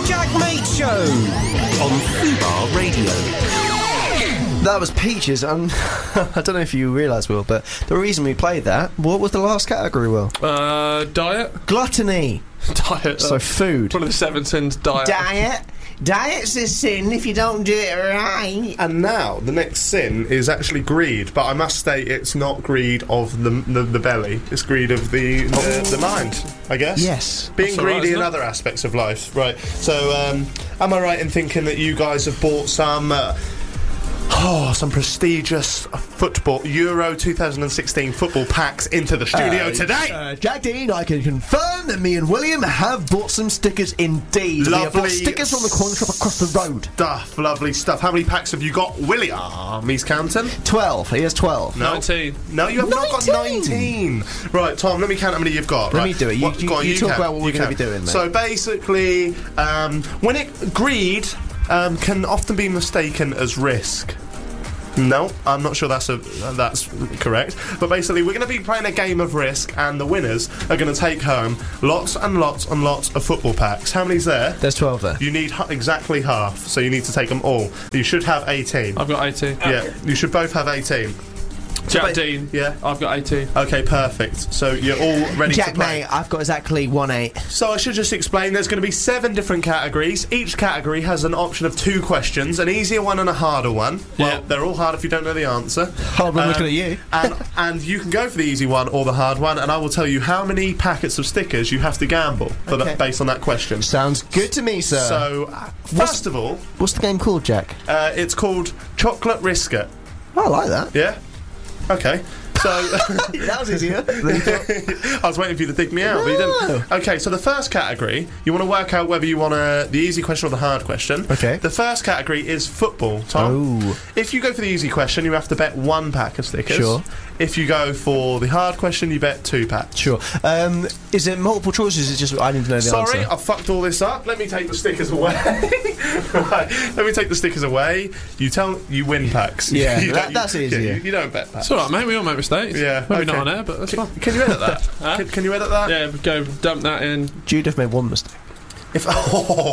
The Jack Mate Show on Fubar Radio. That was Peaches, and I don't know if you realise, Will, but the reason we played that, what was the last category, Will? Diet. Gluttony. Diet. So food. One of the 7 sins, diet. Diet's a sin if you don't do it right. And now, the next sin is actually greed, but I must state it's not greed of the belly, it's greed of the mind, I guess. Yes. Being That's all right, greedy in isn't it? other aspects of life. Right, so, am I right in thinking that you guys have bought some prestigious football Euro 2016 football packs into the studio today? Jack Dean, I can confirm that me and William have bought some stickers indeed. We have bought Lovely stickers from the corner shop across the road. Stuff, lovely stuff. How many packs have you got, William? He's counting. 12. He has 12. No. 19. No, you have not got 19. Right, Tom, let me count how many you've got. Let right. me do it. You Go on, talk count. about what we're You gonna count. be doing, mate. So basically, greed can often be mistaken as risk. No, I'm not sure that's correct. But basically, we're going to be playing a game of Risk, and the winners are going to take home lots and lots and lots of football packs. How many's there? There's 12 there. You need exactly half, so you need to take them all. You should have 18. I've got 18. Yeah, you should both have 18. Jack Dean. Yeah. I've got 18. Okay, perfect. So you're all ready Jack, to play. mate, I've got exactly 1-8. So I should just explain, there's going to be 7 different categories. Each category has an option of 2 questions, an easier one and a harder one. Well, Yeah. they're all hard if you don't know the answer. Hard one looking at you. and you can go for the easy one or the hard one, and I will tell you how many packets of stickers you have to gamble for Okay. based on that question. Sounds good to me, sir. So, first of all, What's the game called, Jack? it's called Chocolate Risket. I like that. Yeah? Okay. So That was easier. I was waiting for you to dig me out, but you didn't. Okay, so the first category, you want to work out whether you want the easy question or the hard question. Okay. The first category is football, Tom. Oh. If you go for the easy question, you have to bet 1 pack of stickers. Sure. If you go for the hard question, you bet 2 packs. Sure. Is it multiple choice or is it just I need to know the Sorry, answer? I fucked all this up. Let me take the stickers away. Right, let me take the stickers away. You win packs. Yeah, You don't- that's easier. You don't bet packs. It's alright, mate. We all make mistakes. Yeah, Maybe okay. not on air, but that's fine. Can you edit that? Huh? Can you edit that? Yeah, go dump that in. Jude have made one mistake. If Tom.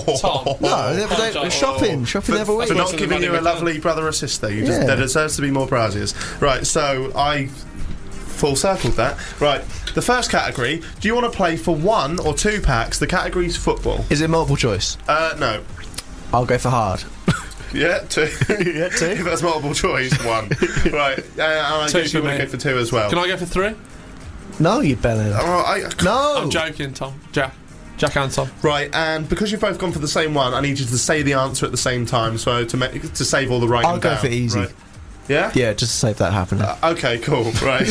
No, the other day, Apologise. shopping the other week. for not Something giving about you the a lovely brother or sister. Yeah. There deserves to be more prizes. Right, so I full circled that. Right, the first category, do you want to play for 1 or 2 packs? The category's football. Is it multiple choice? No. I'll go for hard. Yeah, 2. Yeah, 2. If that's multiple choice, 1. Right, I 2 guess you for want to me. go for 2 as well. Can I go for 3? No, you bellend. No. I'm joking, Tom. Jack and Tom. Right, and because you've both gone for the same one, I need you to say the answer at the same time, so to save all the writing I'll go down. for easy. Right. Yeah? Yeah, just to save that happening. Okay, cool. Right.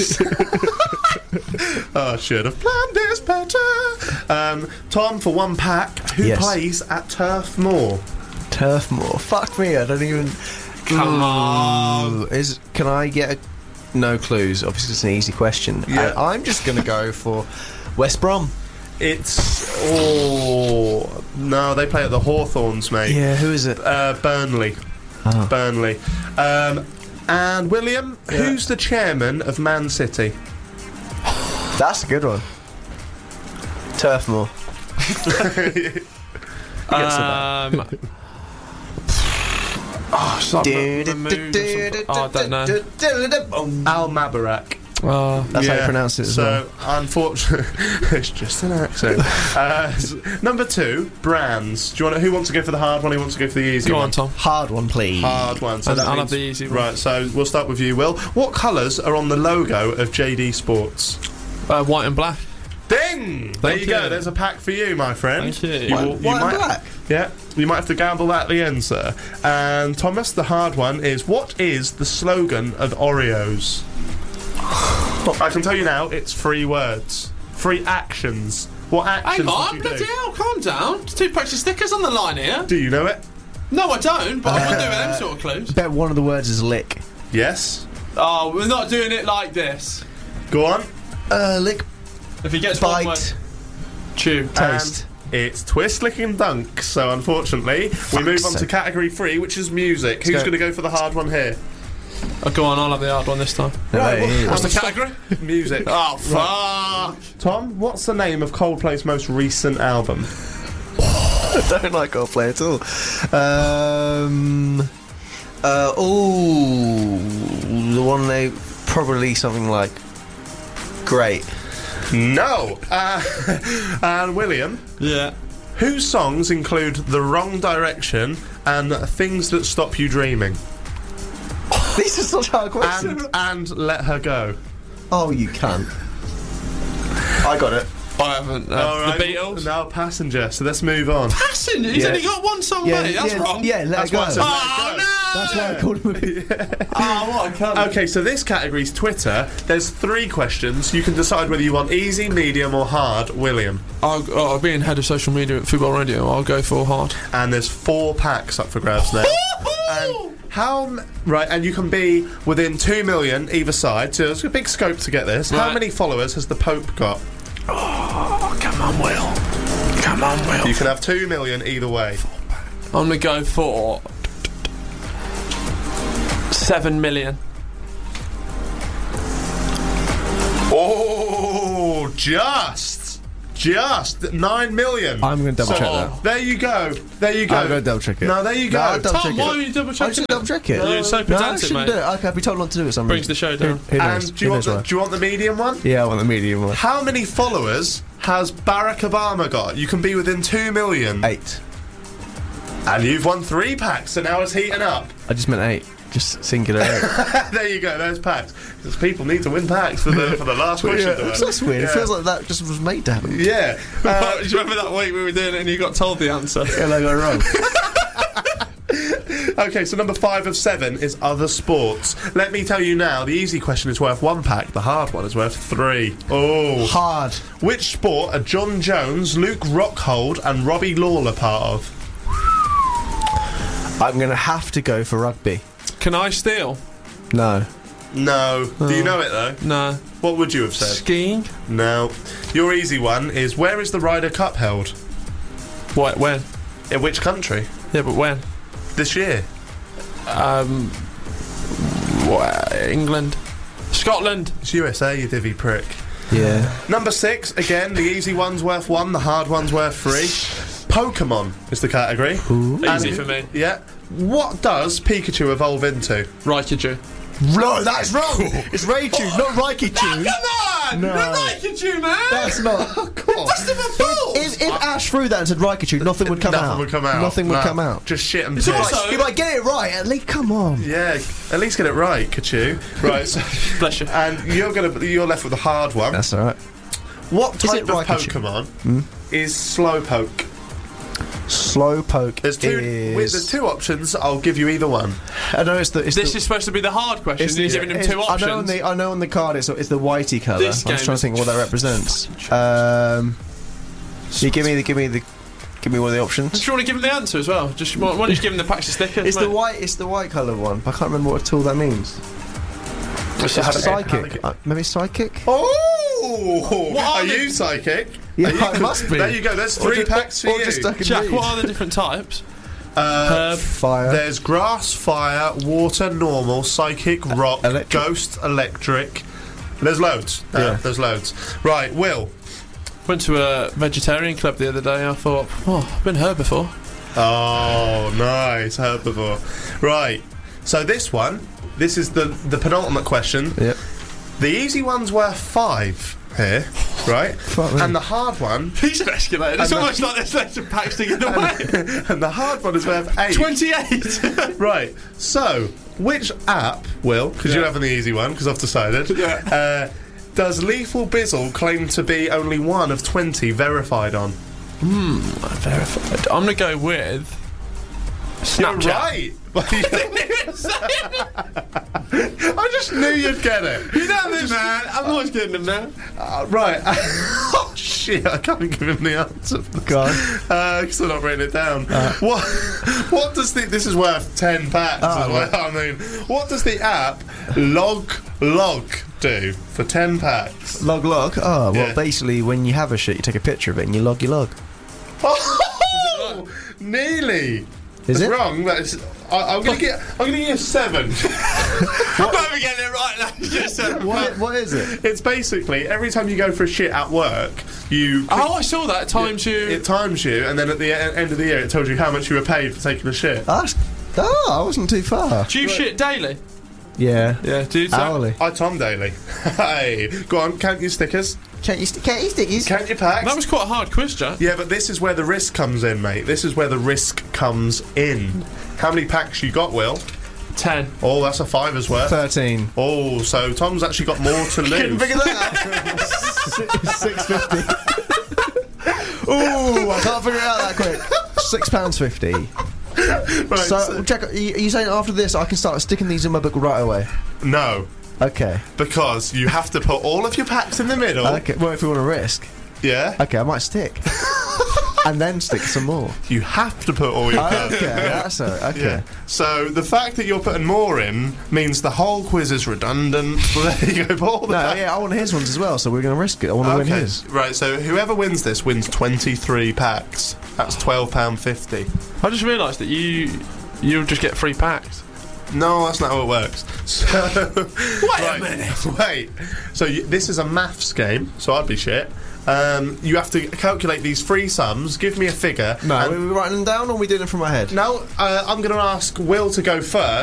I should have planned this better. Tom, for 1 pack, who Yes. plays at Turf Moor? Turf Moor. Fuck me, I don't even... Come on. Can I get no clues? Obviously, it's an easy question. Yeah. I'm just going to go for West Brom. No, they play at the Hawthorns, mate. Yeah, who is it? Burnley. Oh. Burnley. And William, who's the chairman of Man City? That's a good one. Turf Moor. It's like the mood or something. Oh, I don't know. Al Mabarak. That's how you pronounce it as well. So, unfortunately, it's just an accent. Number 2, brands. Do you want? Who wants to go for the hard one? Who wants to go for the easy Go one? on, Tom. Hard one, please. Hard one. So I'll that have means- the easy one. Right. So we'll start with you, Will. What colours are on the logo of JD Sports? White and black. Ding! There Thank you go. you. There's a pack for you, my friend. Thank you. White and black? Yeah, you might have to gamble that at the end, sir. And Thomas, the hard one is, what is the slogan of Oreos? I can tell you now, it's 3 words. 3 actions. What actions Hang on, would you bloody do? hell, calm down. There's 2 packs of stickers on the line here. Do you know it? No, I don't, but I can do with them sort of clues. Bet one of the words is lick. Yes. Oh, we're not doing it like this. Go on. Lick, If he gets one word, bite, chew. taste. And it's twist, lick and dunk. So unfortunately, we move on to sake. category 3, which is music. Who's go. going to go for the hard one here? Oh, go on, I'll have the hard one this time. There it is. What's the category? Music. Oh, fuck. Tom, what's the name of Coldplay's most recent album? I don't like Coldplay at all. The one they probably something like Great. No. And William, Yeah. whose songs include The Wrong Direction and Things That Stop You Dreaming? These are such hard questions. And Let Her Go. Oh, you can't. I got it. I haven't. All right. The Beatles? No, Passenger. So let's move on. Passenger? He's Yeah. only got one song, mate. That's wrong. Yeah, let That's it go. why I said Oh, no! That's why I called him a bit. Oh, what a cunt. Okay, so this category's Twitter. There's 3 questions. You can decide whether you want easy, medium, or hard. William. I'll being head of social media at Football Radio, I'll go for hard. And there's 4 packs up for grabs there. And and you can be within 2 million either side, so there's a big scope to get this. How Right. many followers has the Pope got? Oh, come on, Will. Come on, Will. You can have 2 million either way. I'm going to go for 7 million. Oh, just 9 million. I'm going to double check that. There you go. I'm going to double check it. No, there you go. No, I'll double Tom, check why it. are you double I checking should double check it. You're so No, I pedantic, shouldn't mate. do it. Okay, I'll be told not to do it. Brings the show down. Who knows? And do you want the medium one? Yeah, I want the medium one. How many followers has Barack Obama got? You can be within 2 million. 8. And you've won 3 packs, so now it's heating up. I just meant 8. Just singular 8. There you go, there's packs. Because people need to win packs for the last question. Yeah, that's weird. It feels like that just was made to happen. Yeah. Do you remember that week we were doing it and you got told the answer? Yeah, I got it wrong. Okay, so number 5 of 7 is other sports. Let me tell you now, the easy question is worth 1 pack, the hard one is worth 3. Oh. Hard. Which sport are John Jones, Luke Rockhold, and Robbie Lawler part of? I'm going to have to go for rugby. Can I steal? No. No. Do you know it though? No. What would you have said? Skiing? No. Your easy one is, where is the Ryder Cup held? What? When? In which country? Yeah, but when? This year. England. Scotland. It's USA, you divvy prick. Yeah. Number 6, again, the easy one's worth 1, the hard one's worth 3. Pokemon is the category. Easy for me. Yeah. What does Pikachu evolve into? Raichu. No, that's wrong. It's Raichu, not Raichu. Come on! No. Not Raichu, man! That's not. If Ash threw that and said Raichu, nothing would come out. Nothing would come out. Nothing would No. come out. Just shit and It's piss. also- You might get it right. At least, come on. Yeah, at least get it right, Kachu. Right, so, Bless you. and you're left with the hard one. That's all right. What Is type it of Raichu? Pokemon is Slowpoke? Slowpoke. There's 2 options. I'll give you either one. I know it's the. It's This the, is supposed to be the hard question. it's You're the- giving him it's- 2 options. I know on the card it's the whitey colour. This I'm just game trying is to think what that represents. You give me one of the options. Do you want to give him the answer as well? Just why don't you give him the packs of stickers? It's mate? the white. It's the white colour one. I can't remember what tool that means. It's It's just- psychic. Maybe psychic. Oh! What Are are the- you psychic? Yeah, Are you, it must be. There you go. There's 3 packs for or you. just I can Jack, read. what are the different types? Herb. Fire. There's grass, fire, water, normal, psychic, rock, electric. ghost, electric. There's loads. Yeah. There's loads. Right, Will. Went to a vegetarian club the other day. I thought, I've been here before. Oh, nice. Heard before. Right. So this is the penultimate question. Yep. The easy one's worth 5 here, right? Fuck me. And the hard one, He's an escalator. It's And almost like there's loads of packs to give away. and the hard one is worth 8. 28. Right. So, which app, Will, because you're having the easy one, because I've decided, does Lethal Bizzle claim to be only one of 20 verified on? Verified. I'm going to go with Snapchat. You're right. I just knew you'd get it. You know me, man. I'm always getting them now. Right. Oh, shit. I can't give him the answer. Go on. Because I'm not writing it down. What does this is worth 10 packs as well. I mean, what does the app Log do for 10 packs? Log. Oh, well, Yeah. basically, when you have a shit, you take a picture of it and you log your log. Oh, nearly. Is That's it? wrong. I'm gonna give you a 7. I'm not even getting it right now. What is it? It's basically every time you go for a shit at work, you. Oh, I saw that. Times you. It times you, and then at the end of the year, it tells you how much you were paid for taking a shit. I wasn't too far. Do you shit daily? Yeah. Yeah, dude. Hourly. I Tom daily. Hey, go on, count your stickers. Can't you stickies? Count your packs. That was quite a hard quiz, Jack. Yeah, but this is where the risk comes in, mate. This is where the risk comes in. How many packs you got, Will? 10. Oh, that's a fiver's worth. 13. Oh, so Tom's actually got more to lose. Couldn't figure that out. 6.50. Ooh, I can't figure it out that quick. £6.50. Right, So, Jack, are you saying after this I can start sticking these in my book right away? no, Okay. because you have to put all of your packs in the middle. Okay. Well, if we want to risk. Yeah. Okay, I might stick. And then stick some more. You have to put all your packs. Okay, that's all right. Okay. Yeah. So the fact that you're putting more in means the whole quiz is redundant. Well, there you go. Put all the No, packs. yeah, I want his ones as well, so we're going to risk it. I want to win his. Right, so whoever wins this wins 23 packs. That's £12.50. I just realised that you'll just get 3 packs. No, that's not how it works. So, Wait a minute. Wait. So this is a maths game, so I'd be shit. You have to calculate these 3 sums, give me a figure. No, and- are we writing them down or are we doing it from my head? No, I'm going to ask Will to go first.